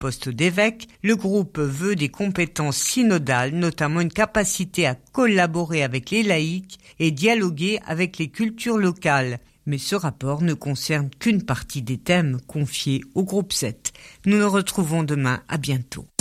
poste d'évêque, le groupe veut des compétences synodales, notamment une capacité à collaborer avec les laïcs et dialoguer avec les cultures locales. Mais ce rapport ne concerne qu'une partie des thèmes confiés au groupe 7. Nous nous retrouvons demain, à bientôt.